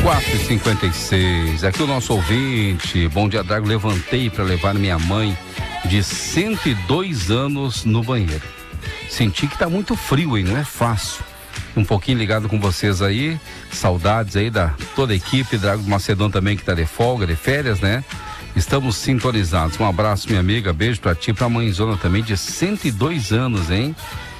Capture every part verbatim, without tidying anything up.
quatro e cinquenta e seis, aqui o nosso ouvinte. Bom dia, Drago. Levantei para levar minha mãe de cento e dois anos no banheiro. Senti que tá muito frio, hein? Não é fácil. Um pouquinho ligado com vocês aí. Saudades aí da toda a equipe. Drago Macedon também, que tá de folga, de férias, né? Estamos sintonizados. Um abraço, minha amiga. Beijo pra ti, pra mãezona também, de cento e dois anos, hein?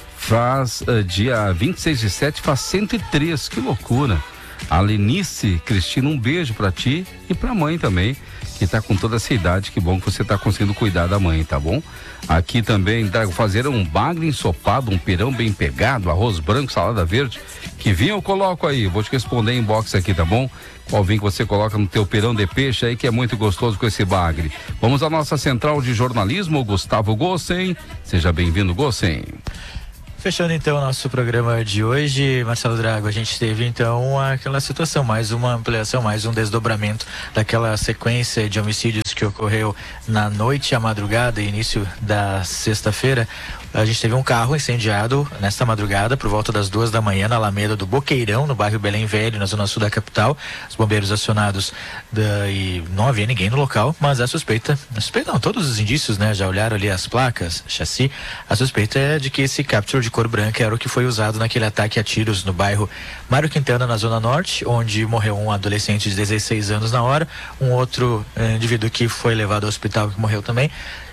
Faz uh, dia vinte e seis de setembro, faz cento e três. Que loucura. A Lenice Cristina, um beijo pra ti e pra mãe também, que tá com toda essa idade. Que bom que você tá conseguindo cuidar da mãe, tá bom? Aqui também, Drago, fazer um bagre ensopado, um pirão bem pegado, arroz branco, salada verde. Que vinho eu coloco aí? Vou te responder em box aqui, tá bom? Qual vinho que você coloca no teu pirão de peixe aí, que é muito gostoso com esse bagre. Vamos à nossa central de jornalismo, Gustavo Gossen. Seja bem-vindo, Gossen. Fechando então o nosso programa de hoje, Marcelo Drago, a gente teve então aquela situação, mais uma ampliação, mais um desdobramento daquela sequência de homicídios que ocorreu na noite à madrugada, início da sexta-feira. A gente teve um carro incendiado nesta madrugada, por volta das duas da manhã, na Alameda do Boqueirão, no bairro Belém Velho, na zona sul da capital. Os bombeiros acionados da, e não havia ninguém no local, mas a suspeita, a suspeita não, todos os indícios, né, já olharam ali as placas, chassi. A suspeita é de que esse Capture de cor branca era o que foi usado naquele ataque a tiros no bairro Mário Quintana, na zona norte, onde morreu um adolescente de dezesseis anos na hora, um outro eh, indivíduo que foi levado ao hospital que morreu também.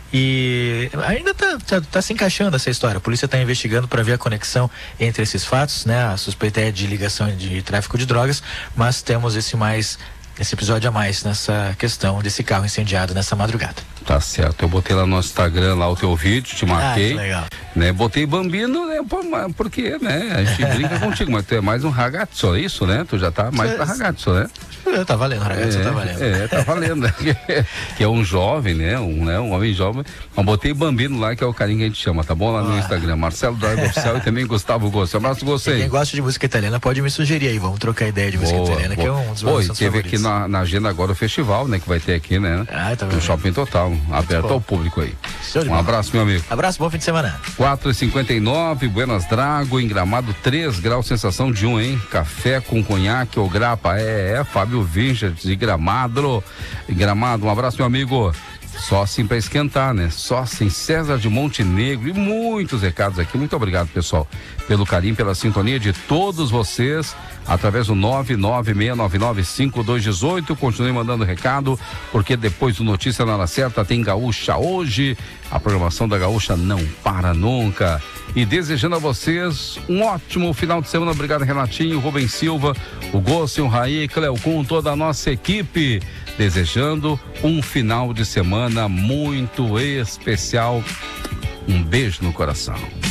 E ainda tá, tá, tá se encaixando essa história. A polícia está investigando para ver a conexão entre esses fatos, né? A suspeita é de ligação de tráfico de drogas, mas temos esse mais esse episódio a mais nessa questão desse carro incendiado nessa madrugada. Tá certo, eu botei lá no Instagram lá o teu vídeo, te marquei. Ah, que legal. Né? Botei Bambino, né? Por, porque, né? A gente brinca contigo, mas tu é mais um ragazzo, é isso, né? Tu já tá mais pra ragazzo, né? Tá valendo, ragazzo, é, tá valendo. É, tá valendo. Que é um jovem, né? Um, né? um homem jovem. Mas botei Bambino lá, que é o carinho que a gente chama, tá bom? Lá no ah. Instagram, Marcelo Drago Oficial e também Gustavo Gossen. Abraço, Gossen. Quem gosta de música italiana pode me sugerir aí, vamos trocar ideia de música boa, italiana, boa. Que é um dos meus Oi, teve aqui na, na agenda agora o festival, né? Que vai ter aqui, né? Ah, tá no Shopping Total, aberto ao público aí. Um abraço, meu amigo. Abraço, bom fim de semana. quatro e cinquenta e nove, Buenas Drago, em Gramado, três graus, sensação de um, hein? Café com conhaque ou grapa, é, é, Fábio Vincha de Gramado, em Gramado, um abraço, meu amigo. Só assim para esquentar, né? Só assim, César de Montenegro e muitos recados aqui. Muito obrigado, pessoal, pelo carinho, pela sintonia de todos vocês, através do nove nove seis nove nove cinco dois um oito. Continue mandando recado, porque depois do Notícia na Hora Certa tem Gaúcha hoje. A programação da Gaúcha não para nunca. E desejando a vocês um ótimo final de semana. Obrigado, Renatinho, Rubens Silva, o Gossen, o Raí, Cleocum, toda a nossa equipe. Desejando um final de semana muito especial. Um beijo no coração.